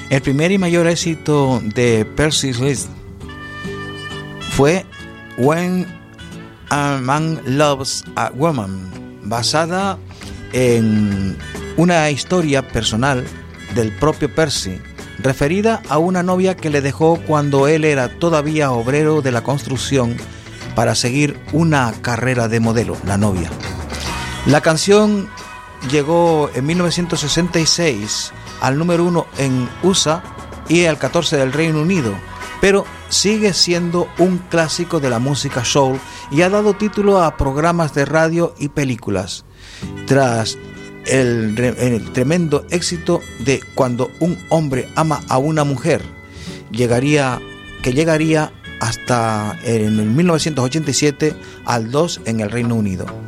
El primer y mayor éxito de Percy Sledge fue When a Man Loves a Woman, basada en una historia personal del propio Percy, referida a una novia que le dejó cuando él era todavía obrero de la construcción para seguir una carrera de modelo, la novia. La canción llegó en 1966 al número 1 en USA y al 14 del Reino Unido, pero sigue siendo un clásico de la música soul y ha dado título a programas de radio y películas. Tras el tremendo éxito de Cuando un hombre ama a una mujer, llegaría hasta en el 1987 al 2 en el Reino Unido.